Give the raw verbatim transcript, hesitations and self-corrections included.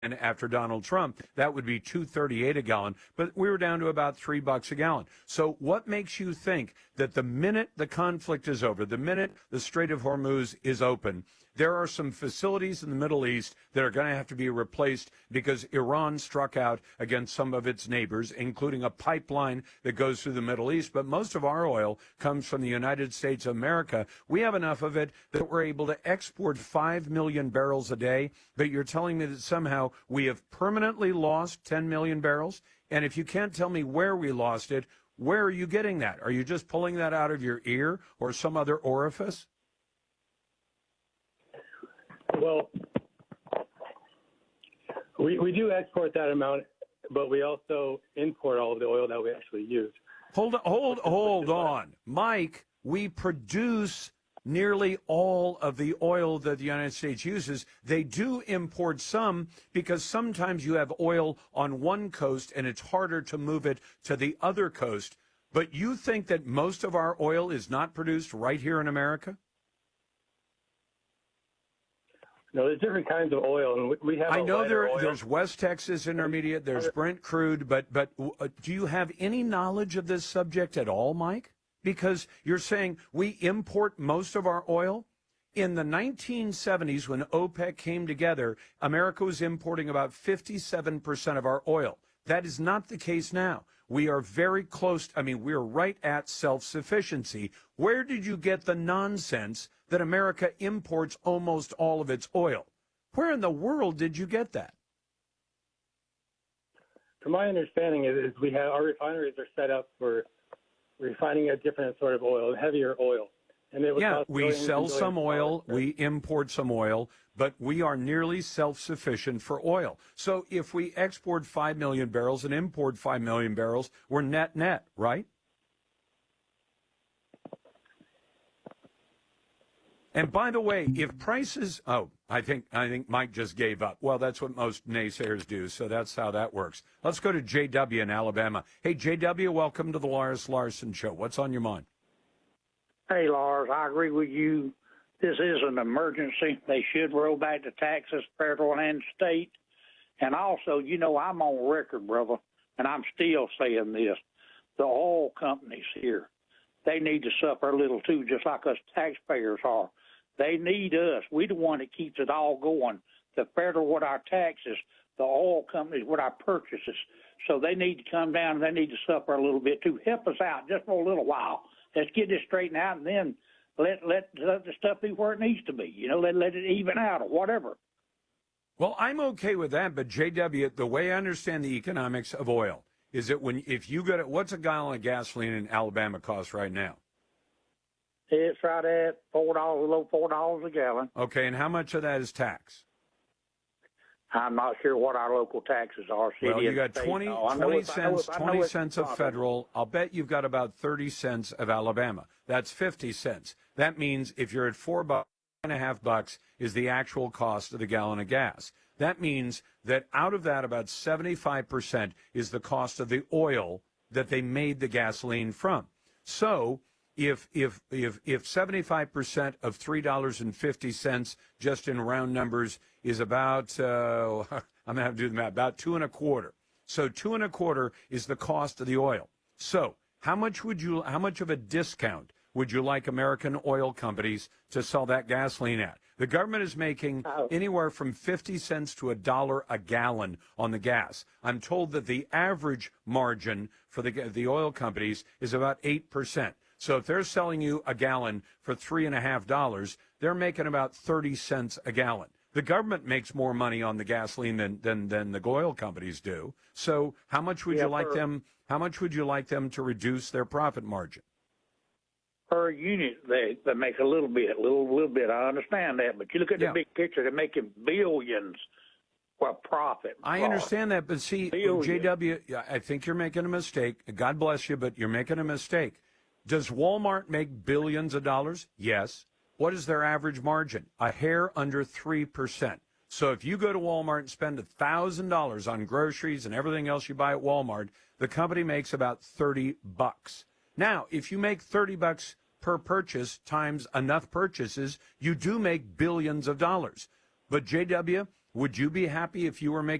And after Donald Trump, that would be two thirty-eight a gallon, but we were down to about three bucks a gallon. So what makes you think that the minute the conflict is over, the minute the Strait of Hormuz is open, there are some facilities in the Middle East that are going to have to be replaced because Iran struck out against some of its neighbors, including a pipeline that goes through the Middle East. But most of our oil comes from the United States of America. We have enough of it that we're able to export five million barrels a day. But you're telling me that somehow we have permanently lost ten million barrels? And if you can't tell me where we lost it, where are you getting that? Are you just pulling that out of your ear or some other orifice? Well, we, we do export that amount, but we also import all of the oil that we actually use. Hold on, hold, hold on. Mike, we produce nearly all of the oil that the United States uses. They do import some because sometimes you have oil on one coast and it's harder to move it to the other coast. But you think that most of our oil is not produced right here in America? No, there's different kinds of oil, and we have. I know there, oil. there's West Texas Intermediate, there's Brent crude, but but uh, do you have any knowledge of this subject at all, Mike? Because you're saying we import most of our oil. In the nineteen seventies, when OPEC came together, America was importing about fifty-seven percent of our oil. That is not the case now. We are very close. I mean, we're right at self-sufficiency. Where did you get the nonsense that America imports almost all of its oil? Where in the world did you get that? From my understanding, is, is we have our refineries are set up for refining a different sort of oil, heavier oil. And it would yeah, cost we sell some oil, dollars. we import some oil, but we are nearly self-sufficient for oil. So if we export five million barrels and import five million barrels, we're net-net, right? And by the way, if prices, oh, I think I think Mike just gave up. Well, that's what most naysayers do, so that's how that works. Let's go to J W in Alabama. Hey, J W, welcome to the Lars Larson Show. What's on your mind? Hey, Lars, I agree with you. This is an emergency. They should roll back the taxes, federal and state. And also, you know, I'm on record, brother, and I'm still saying this. The oil companies here, they need to suffer a little too, just like us taxpayers are. They need us. We the one that keeps it all going. The federal with our taxes, the oil companies with our purchases. So they need to come down and they need to suffer a little bit too. Help us out just for a little while. Let's get this straightened out and then let let, let the stuff be where it needs to be. You know, let, let it even out or whatever. Well, I'm okay with that, but J W, the way I understand the economics of oil is that when if you go to, what's a gallon of gasoline in Alabama cost right now? It's right at four dollars, below four dollars a gallon. Okay, and how much of that is tax? I'm not sure what our local taxes are. City Well, you and got state. twenty, No, I know twenty it's- I know cents, it's- I know twenty it's cents of profitable. federal. I'll bet you've got about thirty cents of Alabama. That's fifty cents. That means if you're at four bucks, and a half bucks is the actual cost of the gallon of gas. That means that out of that, about seventy-five percent is the cost of the oil that they made the gasoline from. So if if if if seventy-five percent of three dollars and fifty cents, just in round numbers, is about uh, I'm gonna have to do the math, about two and a quarter. So two and a quarter is the cost of the oil. So how much would you how much of a discount would you like American oil companies to sell that gasoline at? The government is making anywhere from fifty cents to a dollar a gallon on the gas. I'm told that the average margin for the the oil companies is about eight percent. So if they're selling you a gallon for three and a half dollars, they're making about thirty cents a gallon. The government makes more money on the gasoline than than, than the oil companies do. So how much would Yeah, you like per- them? How much would you like them to reduce their profit margin? Per unit, they, they make a little bit, a little, little bit. I understand that, but you look at the Yeah. big picture, they're making billions for profit. I for- understand that, but see, Billion. J W, I think you're making a mistake. God bless you, but you're making a mistake. Does Walmart make billions of dollars? Yes. What is their average margin? A hair under three percent. So if you go to Walmart and spend one thousand dollars on groceries and everything else you buy at Walmart, the company makes about thirty bucks. Now, if you make thirty bucks per purchase times enough purchases, you do make billions of dollars. But J W, Would you be happy if you were making